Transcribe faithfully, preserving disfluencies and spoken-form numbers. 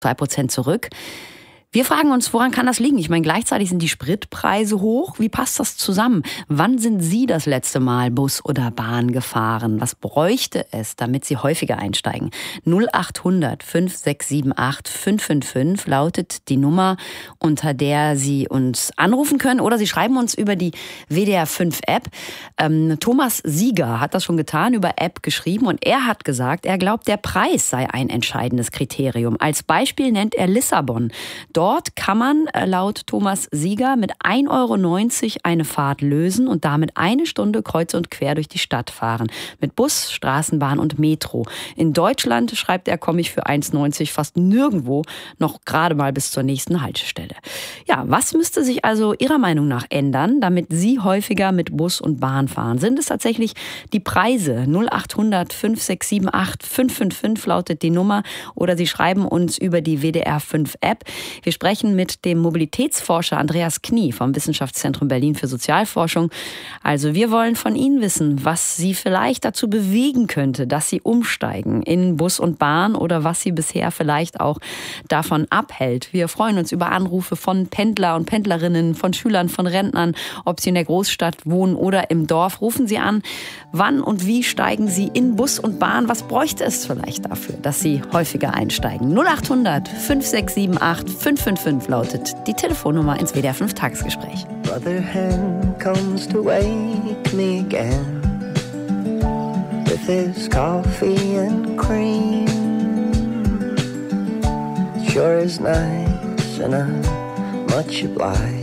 zwei Prozent zurück. Wir fragen uns, woran kann das liegen? Ich meine, gleichzeitig sind die Spritpreise hoch. Wie passt das zusammen? Wann sind Sie das letzte Mal Bus oder Bahn gefahren? Was bräuchte es, damit Sie häufiger einsteigen? null acht hundert fünf sechs sieben acht fünf fünf fünf lautet die Nummer, unter der Sie uns anrufen können. Oder Sie schreiben uns über die W D R fünf App. Ähm, Thomas Sieger hat das schon getan, über App geschrieben. Und er hat gesagt, er glaubt, der Preis sei ein entscheidendes Kriterium. Als Beispiel nennt er Lissabon. Dort kann man laut Thomas Sieger mit ein Euro neunzig eine Fahrt lösen und damit eine Stunde kreuz und quer durch die Stadt fahren. Mit Bus, Straßenbahn und Metro. In Deutschland, schreibt er, komme ich für eins neunzig fast nirgendwo, noch gerade mal bis zur nächsten Haltestelle. Ja, was müsste sich also Ihrer Meinung nach ändern, damit Sie häufiger mit Bus und Bahn fahren? Sind es tatsächlich die Preise? null acht hundert fünf sechs sieben acht fünf fünf fünf lautet die Nummer. Oder Sie schreiben uns über die W D R fünf App. Wir sprechen mit dem Mobilitätsforscher Andreas Knie vom Wissenschaftszentrum Berlin für Sozialforschung. Also wir wollen von Ihnen wissen, was Sie vielleicht dazu bewegen könnte, dass Sie umsteigen in Bus und Bahn oder was Sie bisher vielleicht auch davon abhält. Wir freuen uns über Anrufe von Pendler und Pendlerinnen, von Schülern, von Rentnern, ob Sie in der Großstadt wohnen oder im Dorf. Rufen Sie an, wann und wie steigen Sie in Bus und Bahn? Was bräuchte es vielleicht dafür, dass Sie häufiger einsteigen? null acht hundert fünf sechs sieben acht fünf fünf fünf lautet die Telefonnummer ins W D R fünf Tagesgespräch. Brother Hen comes to wake me again with his coffee and cream. Sure is nice and I'm much obliged.